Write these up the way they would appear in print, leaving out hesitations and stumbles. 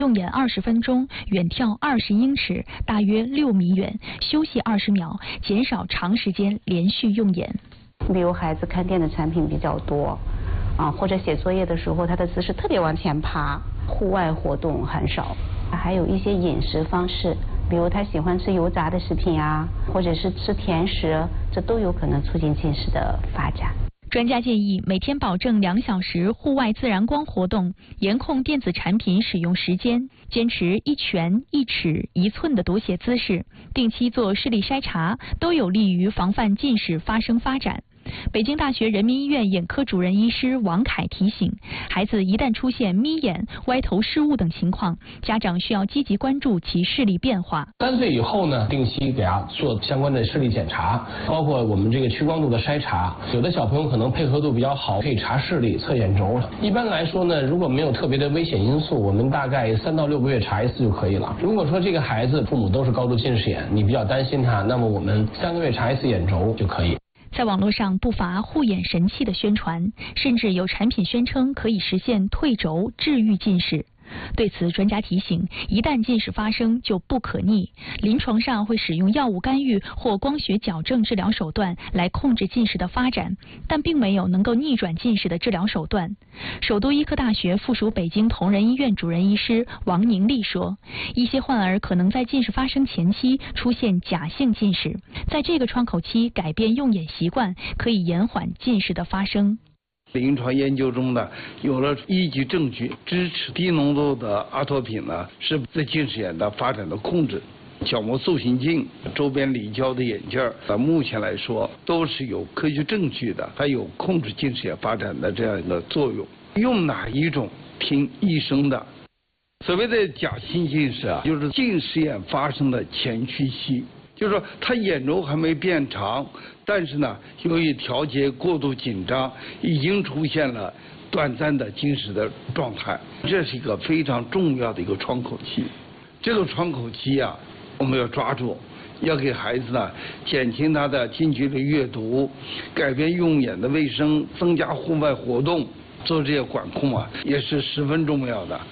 用眼20分钟，远眺20英尺，大约6米远，休息20秒，减少长时间连续用眼。 比如孩子看电子产品比较多，或者写作业的时候，他的姿势特别往前趴，户外活动很少。还有一些饮食方式，比如他喜欢吃油炸的食品啊，或者是吃甜食，这都有可能促进近视的发展。 专家建议每天保证2小时户外自然光活动，严控电子产品使用时间，坚持1拳1尺1寸的读写姿势，定期做视力筛查，都有利于防范近视发生发展。北京大学人民医院眼科主任医师王凯提醒，孩子一旦出现眯眼、歪头失误等情况，家长需要积极关注其视力变化。 3岁以后呢，定期给他做相关的视力检查，包括我们这个屈光度的筛查。有的小朋友可能配合度比较好，可以查视力、测眼轴。一般来说呢，如果没有特别的危险因素，我们大概3到6个月查一次就可以了。如果说这个孩子父母都是高度近视眼，你比较担心他，那么我们3个月查一次眼轴就可以。 在网络上不乏护眼神器的宣传，甚至有产品宣称可以实现退轴治愈近视。对此，专家提醒，一旦近视发生就不可逆，临床上会使用药物干预或光学矫正治疗手段来控制近视的发展，但并没有能够逆转近视的治疗手段。首都医科大学附属北京同仁医院主任医师王宁丽说，一些患儿可能在近视发生前期出现假性近视，在这个窗口期改变用眼习惯，可以延缓近视的发生。 临床研究中呢，有了依据证据支持低浓度的阿托品呢，是对近视眼的发展的控制。角膜塑形镜、周边离焦的眼镜目前来说都是有科学证据的，它有控制近视眼发展的这样一个作用。用哪一种听医生的。所谓的假性近视就是近视眼发生的前驱期。就是说，他眼轴还没变长，但是呢，由于调节过度紧张，已经出现了短暂的近视的状态。这是一个非常重要的一个窗口期。这个窗口期我们要抓住，要给孩子呢减轻他的近距离阅读，改变用眼的卫生，增加户外活动，做这些管控也是十分重要的。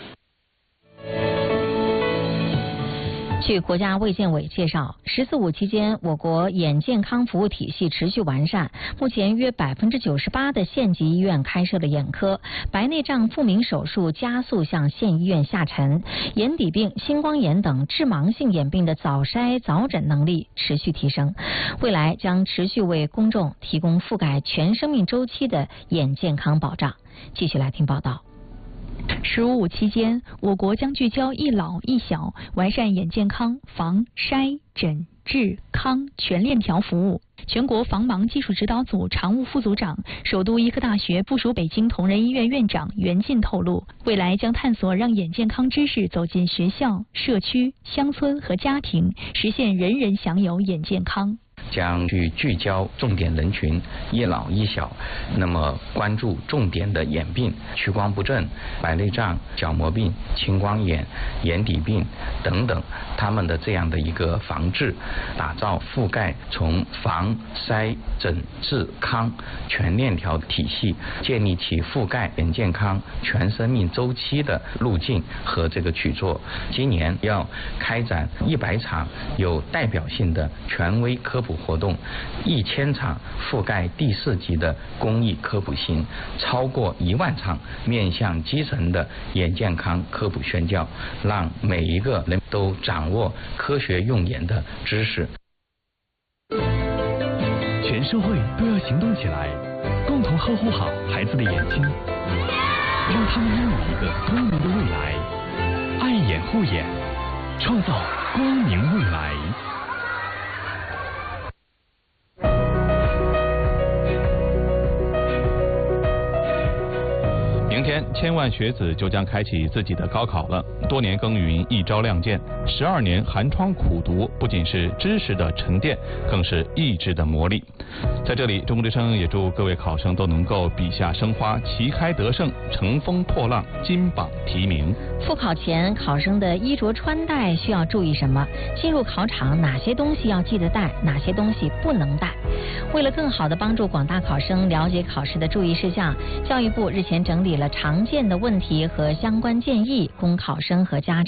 据国家卫健委介绍，“14五”期间，我国眼健康服务体系持续完善，目前约98%的县级医院开设了眼科，白内障复明手术加速向县医院下沉，眼底病、青光眼等致盲性眼病的早筛早诊能力持续提升，未来将持续为公众提供覆盖全生命周期的眼健康保障。继续来听报道。 15五期间，我国将聚焦一老一小，完善眼健康防筛诊治康全链条服务。全国防盲技术指导组常务副组长、首都医科大学附属北京同仁医院院长袁进透露，未来将探索让眼健康知识走进学校、社区、乡村和家庭，实现人人享有眼健康。 将去聚焦重点人群一老一小，那么关注重点的眼病，屈光不正、白内障、角膜病、青光眼、眼底病等等，他们的这样的一个防治，打造覆盖从防筛诊治康全链条体系，建立起覆盖眼健康全生命周期的路径和这个举措。今年要开展100场有代表性的权威科普活动，1000场覆盖第4级的公益科普性，超过1万场面向基层的眼健康科普宣教，让每一个人都掌握科学用眼的知识。 全社会都要行动起来，共同呵护好孩子的眼睛，让他们拥有一个光明的未来。爱眼护眼，创造光明未来。 明天，千万学子就将开启自己的高考了。多年耕耘一朝亮剑，12年寒窗苦读，不仅是知识的沉淀，更是意志的磨砺。在这里，中国之声也祝各位考生都能够笔下生花，旗开得胜，乘风破浪，金榜题名。 复考前，考生的衣着穿戴需要注意什么？进入考场哪些东西要记得带，哪些东西不能带？为了更好地帮助广大考生了解考试的注意事项，教育部日前整理了常常见的问题和相关建议，供考生和家长